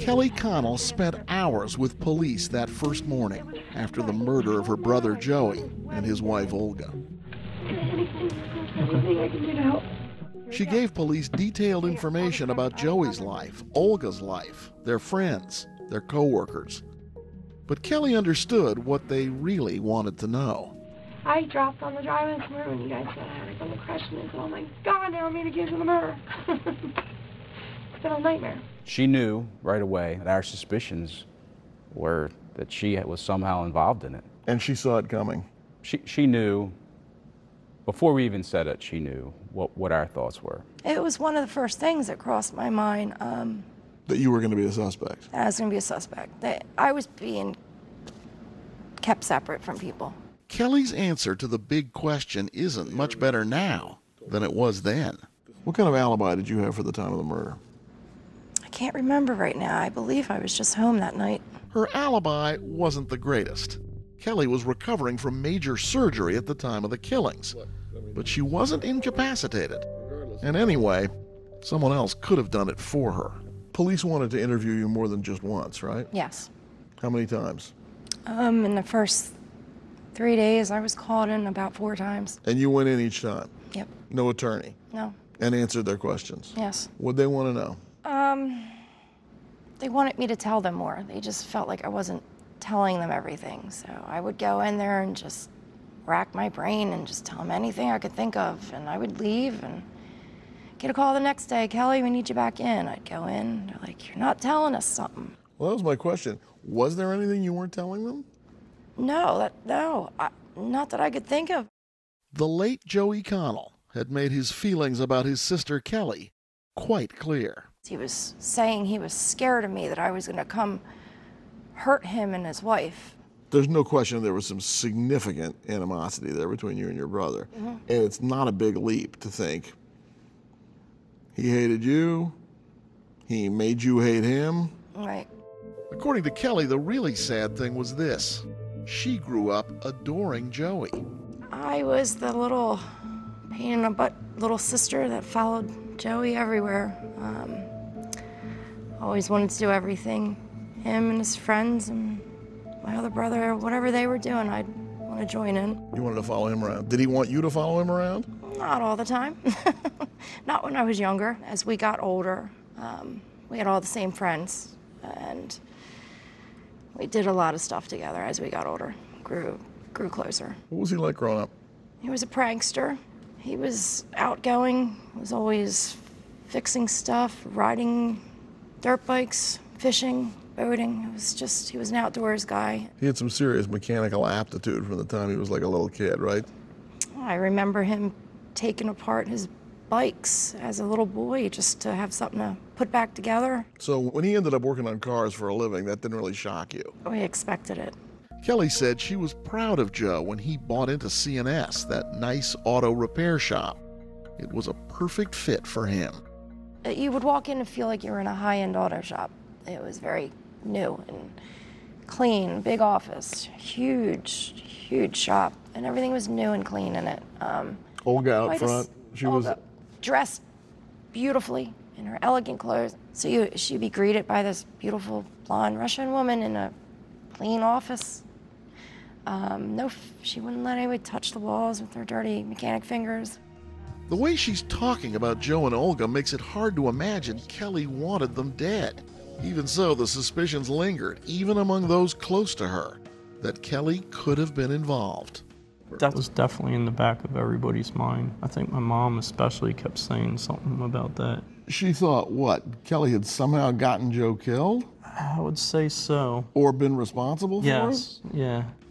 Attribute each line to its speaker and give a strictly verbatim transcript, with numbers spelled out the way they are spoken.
Speaker 1: Kelly Connell spent hours with police that first morning after the murder of her brother Joey and his wife Olga.
Speaker 2: Anything, anything I can do to help.
Speaker 1: She gave police detailed information about Joey's life, Olga's life, their friends, their co-workers. But Kelly understood what they really wanted to know.
Speaker 2: I dropped on the drive-in tomorrow when you guys said I had some questions, and oh my God, now I'm being accused of the murder. It's been a nightmare.
Speaker 3: She knew right away that our suspicions were that she was somehow involved in it.
Speaker 1: And she saw it coming.
Speaker 3: She, she knew, before we even said it, she knew what, what our thoughts were.
Speaker 4: It was one of the first things that crossed my mind. Um,
Speaker 1: that you were going to be a suspect?
Speaker 4: That I was going to be a suspect. That I was being kept separate from people.
Speaker 1: Kelly's answer to the big question isn't much better now than it was then. What kind of alibi did you have for the time of the murder?
Speaker 4: I can't remember right now. I believe I was just home that night.
Speaker 1: Her alibi wasn't the greatest. Kelly was recovering from major surgery at the time of the killings, but she wasn't incapacitated. And anyway, someone else could have done it for her. Police wanted to interview you more than just once, right?
Speaker 4: Yes.
Speaker 1: How many times?
Speaker 4: Um, in the first three days, I was called in about four times.
Speaker 1: And you went in each time?
Speaker 4: Yep.
Speaker 1: No attorney?
Speaker 4: No.
Speaker 1: And answered their questions?
Speaker 4: Yes.
Speaker 1: What'd they want to know?
Speaker 4: Um, they wanted me to tell them more. They just felt like I wasn't telling them everything. So I would go in there and just rack my brain and just tell them anything I could think of. And I would leave and get a call the next day, Kelly, we need you back in. I'd go in, they're like, you're not telling us something.
Speaker 1: Well, that was my question. Was there anything you weren't telling them?
Speaker 4: No, that, no, I, not that I could think of.
Speaker 1: The late Joey Connell had made his feelings about his sister Kelly quite clear.
Speaker 4: He was saying he was scared of me, that I was going to come hurt him and his wife.
Speaker 1: There's no question there was some significant animosity there between you and your brother. Mm-hmm. And it's not a big leap to think he hated you, he made you hate him.
Speaker 4: Right.
Speaker 1: According to Kelly, the really sad thing was this. She grew up adoring Joey.
Speaker 4: I was the little pain in the butt little sister that followed Joey everywhere. Um, always wanted to do everything. Him and his friends and my other brother, whatever they were doing, I'd want to join in.
Speaker 1: You wanted to follow him around. Did he want you to follow him around?
Speaker 4: Not all the time. Not when I was younger. As we got older, um, we had all the same friends, and we did a lot of stuff together as we got older, grew, grew closer.
Speaker 1: What was he like growing up?
Speaker 4: He was a prankster. He was outgoing, was always fixing stuff, riding dirt bikes, fishing, boating. It was just, he was an outdoors guy.
Speaker 1: He had some serious mechanical aptitude from the time he was like a little kid, right?
Speaker 4: I remember him taking apart his bikes as a little boy just to have something to put back together.
Speaker 1: So when he ended up working on cars for a living, that didn't really shock you?
Speaker 4: We expected it.
Speaker 1: Kelly said she was proud of Joe when he bought into C and S, that nice auto repair shop. It was a perfect fit for him.
Speaker 4: You would walk in and feel like you were in a high-end auto shop. It was very new and clean, big office, huge, huge shop, and everything was new and clean in it. Um,
Speaker 1: Olga out
Speaker 4: I
Speaker 1: front,
Speaker 4: just,
Speaker 1: she
Speaker 4: Olga,
Speaker 1: was
Speaker 4: dressed beautifully in her elegant clothes. So you, she'd be greeted by this beautiful blonde Russian woman in a clean office. Um, no, she wouldn't let anybody touch the walls with her dirty mechanic fingers.
Speaker 1: The way she's talking about Joe and Olga makes it hard to imagine Kelly wanted them dead. Even so, the suspicions lingered, even among those close to her, that Kelly could have been involved.
Speaker 5: That was definitely in the back of everybody's mind. I think my mom especially kept saying something about that.
Speaker 1: She thought, what, Kelly had somehow gotten Joe killed?
Speaker 5: I would say so.
Speaker 1: Or been responsible for it?
Speaker 5: Yes, yeah.